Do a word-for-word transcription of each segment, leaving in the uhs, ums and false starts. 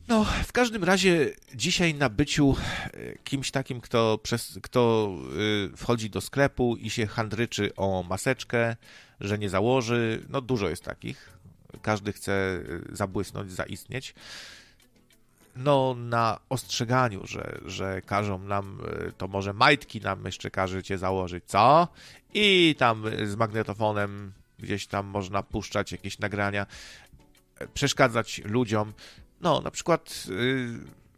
No, w każdym razie dzisiaj na byciu kimś takim, kto, przez, kto wchodzi do sklepu i się handryczy o maseczkę, że nie założy, no dużo jest takich. Każdy chce zabłysnąć, zaistnieć. No, na ostrzeganiu, że, że każą nam, to może majtki nam jeszcze każecie założyć, co? I tam z magnetofonem gdzieś tam można puszczać jakieś nagrania, przeszkadzać ludziom. No, na przykład yy,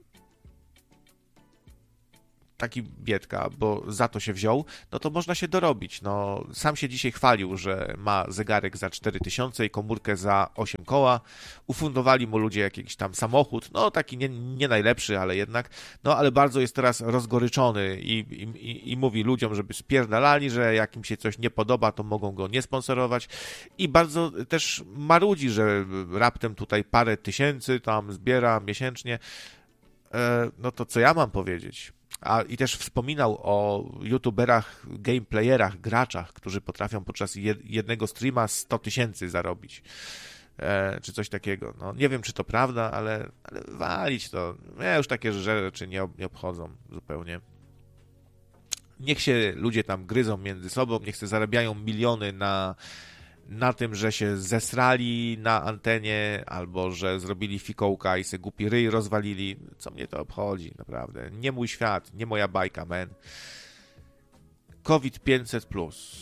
taki Biedka, bo za to się wziął, no to można się dorobić. No, sam się dzisiaj chwalił, że ma zegarek za cztery tysiące i komórkę za osiem koła. Ufundowali mu ludzie jakiś tam samochód, no taki nie, nie najlepszy, ale jednak. No, ale bardzo jest teraz rozgoryczony i, i, i mówi ludziom, żeby spierdalali, że jak im się coś nie podoba, to mogą go nie sponsorować. I bardzo też marudzi, że raptem tutaj parę tysięcy tam zbiera miesięcznie. E, no to co ja mam powiedzieć? A, i też wspominał o youtuberach, gameplayerach, graczach, którzy potrafią podczas jednego streama sto tysięcy zarobić, e, czy coś takiego. No, nie wiem, czy to prawda, ale, ale walić to. Mnie już takie rzeczy nie, ob, nie obchodzą zupełnie. Niech się ludzie tam gryzą między sobą, niech się zarabiają miliony na, na tym, że się zesrali na antenie, albo że zrobili fikołka i se głupi ryj rozwalili. Co mnie to obchodzi, naprawdę. Nie mój świat, nie moja bajka, man. COVID pięćset plus.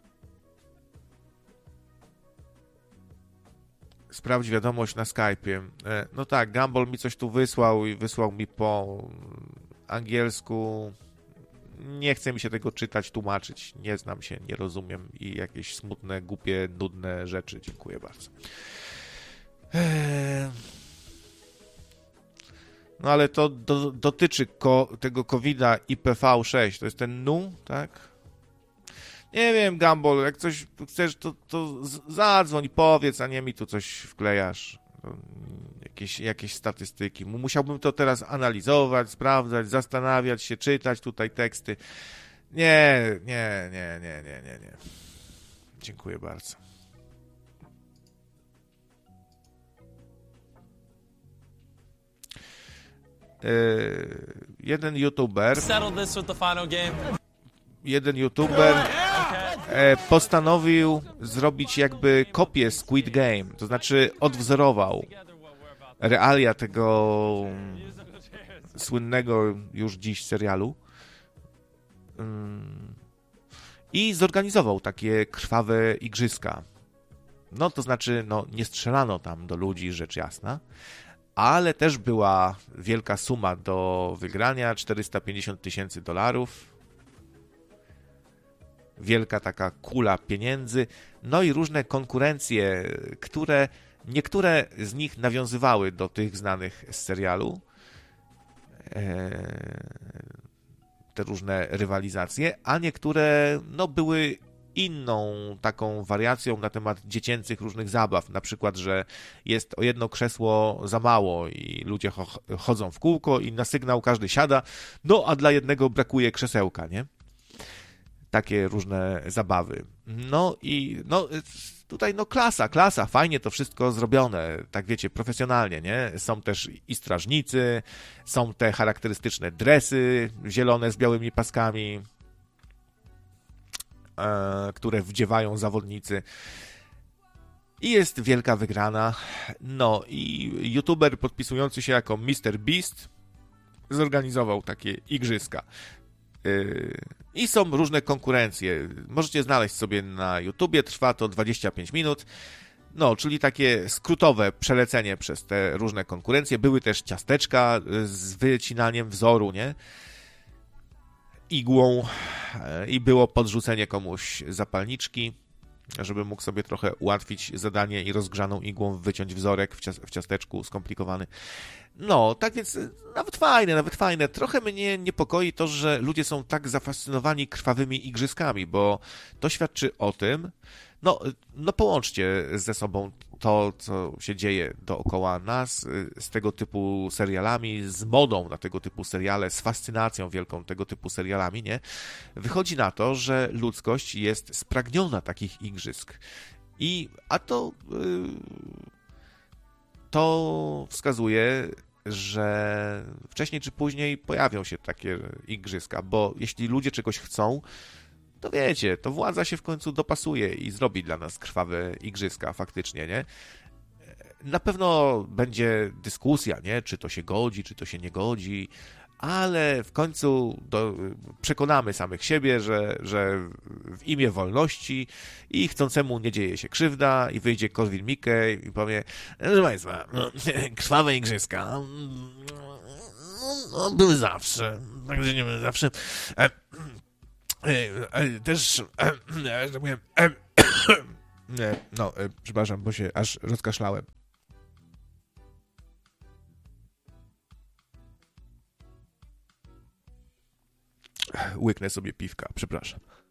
Sprawdź wiadomość na Skype'ie. No tak, Gumball mi coś tu wysłał i wysłał mi po angielsku. Nie chce mi się tego czytać, tłumaczyć. Nie znam się, nie rozumiem i jakieś smutne, głupie, nudne rzeczy. Dziękuję bardzo. Eee... No ale to do, dotyczy ko, tego kowida I P V sześć. To jest ten N U, tak? Nie wiem, Gumball, jak coś chcesz, to, to zadzwoń i powiedz, a nie mi tu coś wklejasz. Jakieś, jakieś statystyki. Musiałbym to teraz analizować, sprawdzać, zastanawiać się, czytać tutaj teksty. Nie, nie, nie, nie, nie, nie, nie. Dziękuję bardzo. Yy, jeden youtuber jeden youtuber e, postanowił zrobić jakby kopię Squid Game, to znaczy odwzorował realia tego słynnego już dziś serialu i zorganizował takie krwawe igrzyska. No to znaczy, no nie strzelano tam do ludzi, rzecz jasna, ale też była wielka suma do wygrania, czterysta pięćdziesiąt tysięcy dolarów. Wielka taka kula pieniędzy, no i różne konkurencje, które niektóre z nich nawiązywały do tych znanych z serialu. Te różne rywalizacje, a niektóre no, były inną taką wariacją na temat dziecięcych różnych zabaw. Na przykład, że jest o jedno krzesło za mało i ludzie cho- chodzą w kółko i na sygnał każdy siada, no a dla jednego brakuje krzesełka, nie? Takie różne zabawy. No i no tutaj no klasa, klasa, fajnie to wszystko zrobione, tak wiecie, profesjonalnie, nie? Są też i strażnicy, są te charakterystyczne dresy zielone z białymi paskami, e, które wdziewają zawodnicy. I jest wielka wygrana. No i youtuber podpisujący się jako mister Beast zorganizował takie igrzyska. I są różne konkurencje. Możecie znaleźć sobie na YouTubie, trwa to dwadzieścia pięć minut. No, czyli takie skrótowe przelecenie przez te różne konkurencje. Były też ciasteczka z wycinaniem wzoru, nie? Igłą i było podrzucenie komuś zapalniczki, żeby mógł sobie trochę ułatwić zadanie i rozgrzaną igłą wyciąć wzorek w, cias- w ciasteczku skomplikowany. No, tak więc nawet fajne, nawet fajne. Trochę mnie niepokoi to, że ludzie są tak zafascynowani krwawymi igrzyskami, bo to świadczy o tym, no, no połączcie ze sobą to, co się dzieje dookoła nas z tego typu serialami, z modą na tego typu seriale, z fascynacją wielką tego typu serialami, nie? Wychodzi na to, że ludzkość jest spragniona takich igrzysk. I, a to, yy, to wskazuje że wcześniej czy później pojawią się takie igrzyska, bo jeśli ludzie czegoś chcą, to wiecie, to władza się w końcu dopasuje i zrobi dla nas krwawe igrzyska faktycznie, nie? Na pewno będzie dyskusja, nie? Czy to się godzi, czy to się nie godzi, ale w końcu do, przekonamy samych siebie, że, że w imię wolności i chcącemu nie dzieje się krzywda i wyjdzie Korwin-Mikke i powie, proszę Państwa, no, krwawe igrzyska no, były zawsze, także nie były zawsze. E, e, e, też, e, e, że powiem, e, e, no, e, przepraszam, bo się aż rozkaszlałem. Łyknę sobie piwka, przepraszam.